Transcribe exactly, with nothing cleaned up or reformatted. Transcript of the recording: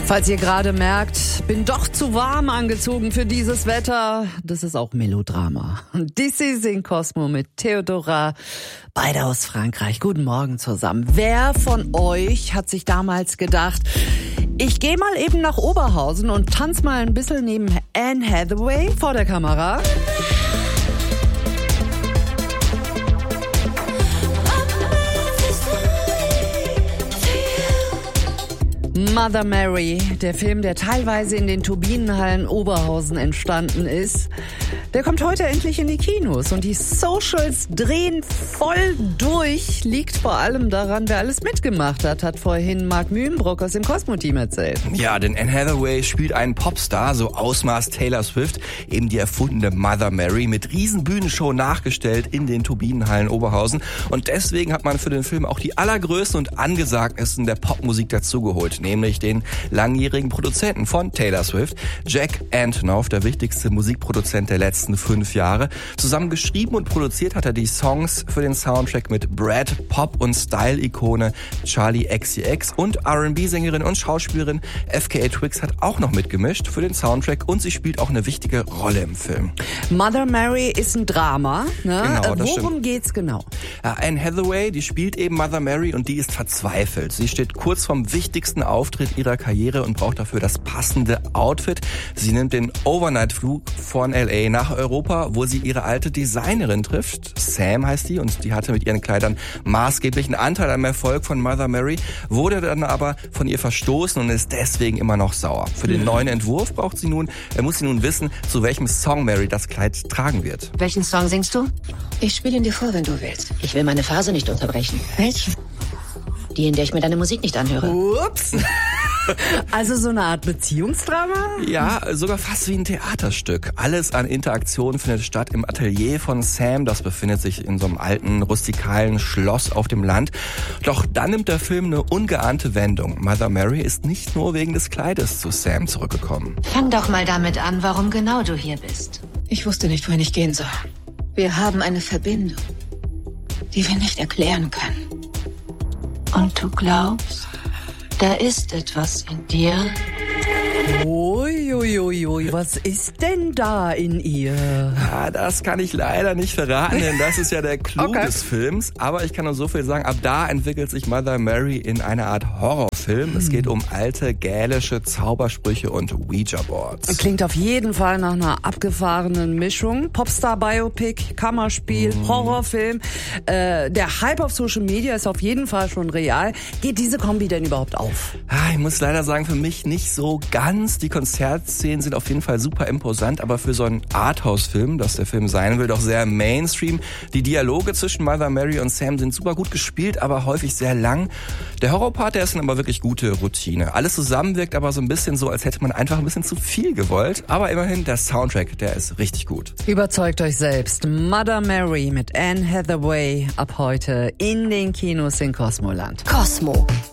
Falls ihr gerade merkt, bin doch zu warm angezogen für dieses Wetter, das ist auch Melodrama. This is in Cosmo mit Theodora, beide aus Frankreich. Guten Morgen zusammen. Wer von euch hat sich damals gedacht, ich gehe mal eben nach Oberhausen und tanz mal ein bisschen neben Anne Hathaway vor der Kamera? Mother Mary, der Film, der teilweise in den Turbinenhallen Oberhausen entstanden ist, der kommt heute endlich in die Kinos und die Socials drehen voll durch. Liegt vor allem daran, wer alles mitgemacht hat, hat vorhin Marc Mühlenbrock aus dem Cosmo-Team erzählt. Ja, denn Anne Hathaway spielt einen Popstar, so Ausmaß Taylor Swift, eben die erfundene Mother Mary, mit riesen Bühnenshow nachgestellt in den Turbinenhallen Oberhausen. Und deswegen hat man für den Film auch die allergrößten und angesagtesten der Popmusik dazugeholt, nämlich den langjährigen Produzenten von Taylor Swift, Jack Antonoff, der wichtigste Musikproduzent der letzten fünf Jahre. Zusammen geschrieben und produziert hat er die Songs für den Soundtrack mit Brad, Pop- und Style-Ikone Charli X C X und R and B-Sängerin und Schauspielerin F K A Twigs hat auch noch mitgemischt für den Soundtrack und sie spielt auch eine wichtige Rolle im Film. Mother Mary ist ein Drama, ne? Genau, das Worum stimmt. geht's genau? Ja, Anne Hathaway, die spielt eben Mother Mary und die ist verzweifelt. Sie steht kurz vorm wichtigsten Auftritt ihrer Karriere und braucht dafür das passende Outfit. Sie nimmt den Overnight-Flug von L A nach Europa, wo sie ihre alte Designerin trifft. Sam heißt die und die hatte mit ihren Kleidern maßgeblichen Anteil am Erfolg von Mother Mary, wurde dann aber von ihr verstoßen und ist deswegen immer noch sauer. Für den neuen Entwurf braucht sie nun, er muss sie nun wissen, zu welchem Song Mary das Kleid tragen wird. Welchen Song singst du? Ich spiele ihn dir vor, wenn du willst. Ich will meine Phase nicht unterbrechen. Welche? Die, in der ich mir deine Musik nicht anhöre. Ups. Also so eine Art Beziehungsdrama? Ja, sogar fast wie ein Theaterstück. Alles an Interaktion findet statt im Atelier von Sam. Das befindet sich in so einem alten, rustikalen Schloss auf dem Land. Doch dann nimmt der Film eine ungeahnte Wendung. Mother Mary ist nicht nur wegen des Kleides zu Sam zurückgekommen. Fang doch mal damit an, warum genau du hier bist. Ich wusste nicht, wohin ich gehen soll. Wir haben eine Verbindung, die wir nicht erklären können. Und du glaubst, da ist etwas in dir? Uiuiui, was ist denn da in ihr? Ah, das kann ich leider nicht verraten, denn das ist ja der Clou Okay. des Films. Aber ich kann nur so viel sagen, ab da entwickelt sich Mother Mary in eine Art Horrorfilm. Hm. Es geht um alte gälische Zaubersprüche und Ouija-Boards. Klingt auf jeden Fall nach einer abgefahrenen Mischung. Popstar-Biopic, Kammerspiel, Mhm. Horrorfilm. Äh, der Hype auf Social Media ist auf jeden Fall schon real. Geht diese Kombi denn überhaupt auf? Ah, ich muss leider sagen, für mich nicht so ganz. Die Konzertszenen sind auf jeden Fall super imposant, aber für so einen Arthouse-Film, das der Film sein will, doch sehr Mainstream. Die Dialoge zwischen Mother Mary und Sam sind super gut gespielt, aber häufig sehr lang. Der Horrorpart, der ist dann aber wirklich gute Routine. Alles zusammen wirkt aber so ein bisschen so, als hätte man einfach ein bisschen zu viel gewollt. Aber immerhin, der Soundtrack, der ist richtig gut. Überzeugt euch selbst. Mother Mary mit Anne Hathaway ab heute in den Kinos in Cosmoland. Cosmo.